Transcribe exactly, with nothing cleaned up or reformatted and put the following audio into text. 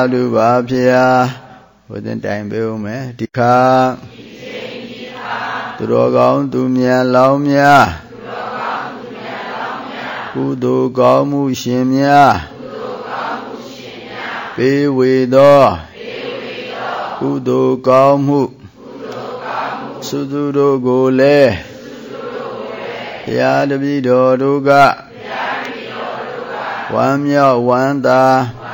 လူပါဖေဟာဘုရင်တိုင်ပေးဦးမယ်ဒီခါသူတော်ကောင်းသူမြတ်လောင်းများကုသိုလ်ကောင်းမှုရှင်များပေးဝေသောကုသိုလ်ကောင်းမှုသုသူတို့ကိုလည်းဘုရားတပည့်တော်တို့ကဝမ်းမြောက်ဝမ်းသာ